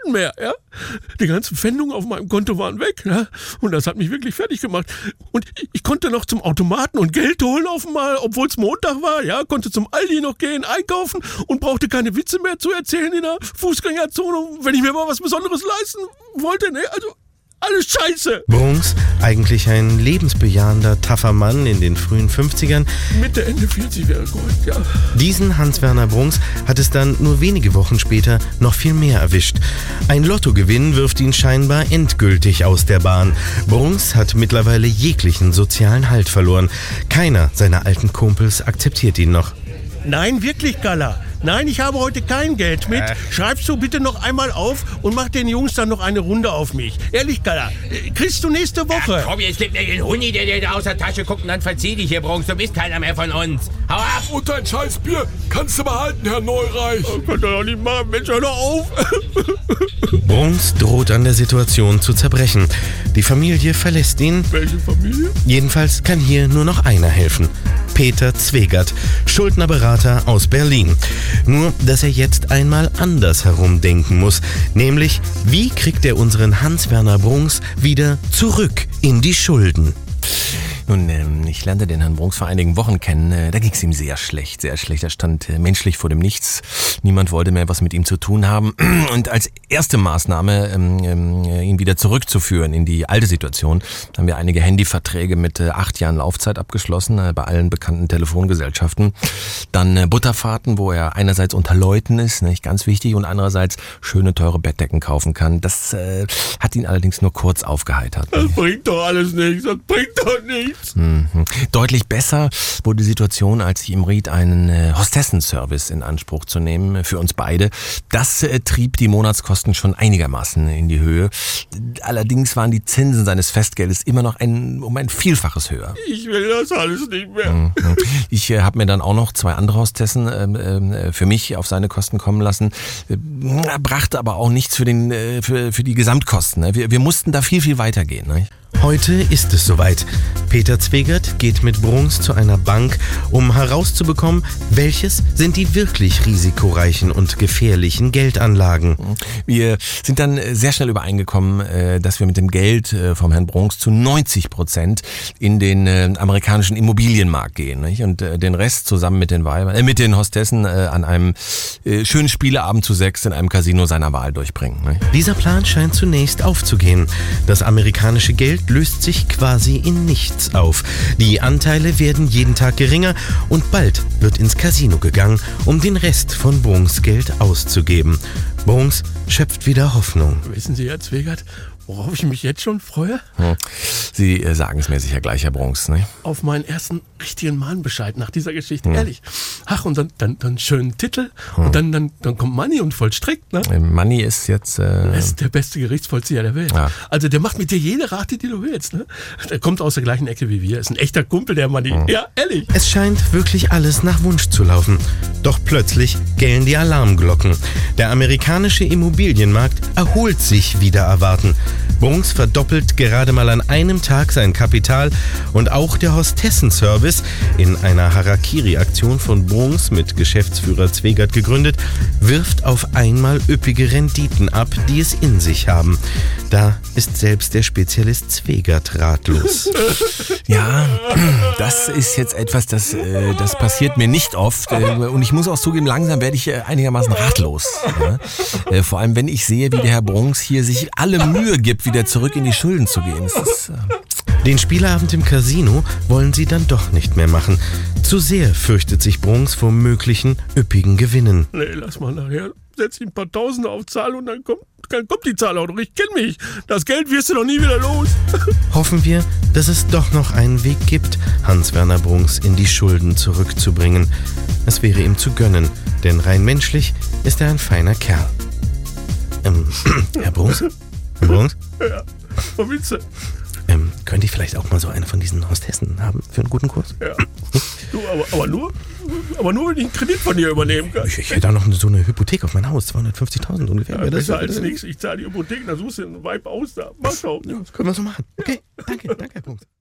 Schulden mehr, ja. Die ganzen Pfändungen auf meinem Konto waren weg, ja. Und das hat mich wirklich fertig gemacht. Und ich konnte noch zum Automaten und Geld holen auf einmal, obwohl es Montag war, ja. Konnte zum Aldi noch gehen, einkaufen und brauchte keine Witze mehr zu erzählen in der Fußgängerzone, wenn ich mir mal was Besonderes leisten wollte, ne. Also, alles scheiße. Brunks, eigentlich ein lebensbejahender, taffer Mann in den frühen 50ern. Mitte, Ende 40 wäre korrekt, ja. Diesen Hans-Werner Brunks hat es dann nur wenige Wochen später noch viel mehr erwischt. Ein Lottogewinn wirft ihn scheinbar endgültig aus der Bahn. Brunks hat mittlerweile jeglichen sozialen Halt verloren. Keiner seiner alten Kumpels akzeptiert ihn noch. Nein, wirklich, Galla. Nein, ich habe heute kein Geld mit. Schreibst du bitte noch einmal auf und mach den Jungs dann noch eine Runde auf mich. Ehrlich, Galla, kriegst du nächste Woche. Komm, jetzt gib mir den Huni, der dir da aus der Tasche guckt und dann verzieh dich hier, Brunks. Du bist keiner mehr von uns. Hau ab! Und dein Scheißbier kannst du behalten, Herr Neureich. Oh, könnt ihr doch nicht machen, Mensch, hör doch auf. Brunks droht an der Situation zu zerbrechen. Die Familie verlässt ihn. Welche Familie? Jedenfalls kann hier nur noch einer helfen. Peter Zwegert, Schuldnerberater aus Berlin. Nur, dass er jetzt einmal anders herumdenken muss. Nämlich, wie kriegt er unseren Hans-Werner Brunks wieder zurück in die Schulden? Nun, ich lernte den Herrn Brunks vor einigen Wochen kennen. Da ging es ihm sehr schlecht, sehr schlecht. Er stand menschlich vor dem Nichts. Niemand wollte mehr was mit ihm zu tun haben. Und als erste Maßnahme, ihn wieder zurückzuführen in die alte Situation, haben wir einige Handyverträge mit 8 Jahren Laufzeit abgeschlossen, bei allen bekannten Telefongesellschaften. Dann Butterfahrten, wo er einerseits unter Leuten ist, nicht ganz wichtig, und andererseits schöne, teure Bettdecken kaufen kann. Das hat ihn allerdings nur kurz aufgeheitert. Das bringt doch alles nichts, das bringt doch nichts. Deutlich besser wurde die Situation, als ich ihm riet, einen Hostessenservice in Anspruch zu nehmen für uns beide. Das trieb die Monatskosten schon einigermaßen in die Höhe. Allerdings waren die Zinsen seines Festgeldes immer noch um ein Vielfaches höher. Ich will das alles nicht mehr. Ich habe mir dann auch noch 2 andere Hostessen für mich auf seine Kosten kommen lassen. Brachte aber auch nichts für die Gesamtkosten. Wir mussten da viel, viel weitergehen. Ne? Heute ist es soweit. Peter Zwegert geht mit Brunks zu einer Bank, um herauszubekommen, welches sind die wirklich risikoreichen und gefährlichen Geldanlagen. Wir sind dann sehr schnell übereingekommen, dass wir mit dem Geld vom Herrn Brunks zu 90% in den amerikanischen Immobilienmarkt gehen, nicht? Und den Rest zusammen mit den Hostessen an einem schönen Spieleabend zu 6 in einem Casino seiner Wahl durchbringen. Nicht? Dieser Plan scheint zunächst aufzugehen. Das amerikanische Geld löst sich quasi in nichts auf. Die Anteile werden jeden Tag geringer und bald wird ins Casino gegangen, um den Rest von Brunks Geld auszugeben. Brunks schöpft wieder Hoffnung. Wissen Sie, Herr Zwegert, worauf ich mich jetzt schon freue? Sie sagen es mir sicher gleich, Herr Brunks, ne? Auf meinen ersten richtigen Mahnbescheid nach dieser Geschichte, ehrlich. Ach, und dann schönen Titel und dann kommt Manni und vollstreckt, ne? Manni ist jetzt... Er ist der beste Gerichtsvollzieher der Welt. Ja. Also der macht mit dir jede Rate, die du willst, ne? Der kommt aus der gleichen Ecke wie wir. Ist ein echter Kumpel, der Manni. Ja, ehrlich. Es scheint wirklich alles nach Wunsch zu laufen. Doch plötzlich gellen die Alarmglocken. Der amerikanische Immobilienmarkt erholt sich wider Erwarten. Brunks verdoppelt gerade mal an einem Tag sein Kapital und auch der Hostessenservice, in einer Harakiri-Aktion von Brunks mit Geschäftsführer Zwegert gegründet, wirft auf einmal üppige Renditen ab, die es in sich haben. Da ist selbst der Spezialist Zwegert ratlos. Ja, das ist jetzt etwas, das passiert mir nicht oft. Und ich muss auch zugeben, langsam werde ich einigermaßen ratlos. Ja? Vor allem, wenn ich sehe, wie der Herr Brunks hier sich alle Mühe gibt, wieder zurück in die Schulden zu gehen. Den Spielabend im Casino wollen sie dann doch nicht mehr machen. Zu sehr fürchtet sich Brunks vor möglichen üppigen Gewinnen. Nee, lass mal nachher. Setz ihm ein paar Tausende auf Zahl und dann kommt die Zahl auch noch. Ich kenne mich. Das Geld wirst du doch nie wieder los. Hoffen wir, dass es doch noch einen Weg gibt, Hans-Werner Brunks in die Schulden zurückzubringen. Es wäre ihm zu gönnen, denn rein menschlich ist er ein feiner Kerl. Herr Brunks? Herr Brunks? Ja, was willst du? Könnte ich vielleicht auch mal so eine von diesen Hostessen haben für einen guten Kurs? Ja. Du, aber nur, wenn ich einen Kredit von dir übernehmen kann. Ich hätte da noch so eine Hypothek auf mein Haus, 250.000 ungefähr. Ja, besser als nichts. Ich zahle die Hypothek, dann suchst du einen Vibe aus da. Mal schauen. Ja, das können wir so machen. Okay, danke, Herr Brunks.